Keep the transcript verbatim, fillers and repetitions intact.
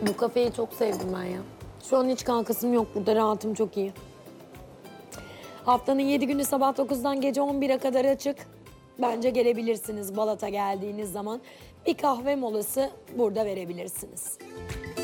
Bu kafeyi çok sevdim ben ya. Şu an hiç kalkasım yok burada, rahatım çok iyi. Haftanın yedi günü sabah dokuzdan gece on bire kadar açık. Bence gelebilirsiniz Balat'a geldiğiniz zaman. Bir kahve molası burada verebilirsiniz.